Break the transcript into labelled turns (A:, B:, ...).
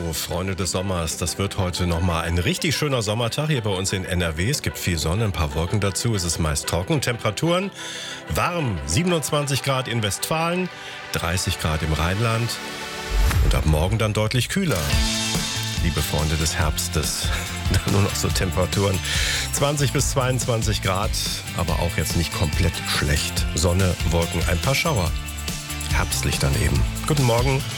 A: Hallo, Freunde des Sommers. Das wird heute nochmal ein richtig schöner Sommertag hier bei uns in NRW. Es gibt viel Sonne, ein paar Wolken dazu. Es ist meist trocken. Temperaturen warm. 27 Grad in Westfalen, 30 Grad im Rheinland und ab morgen dann deutlich kühler. Liebe Freunde des Herbstes, dann nur noch so Temperaturen 20 bis 22 Grad, aber auch jetzt nicht komplett schlecht. Sonne, Wolken, ein paar Schauer. Herbstlich dann eben. Guten Morgen.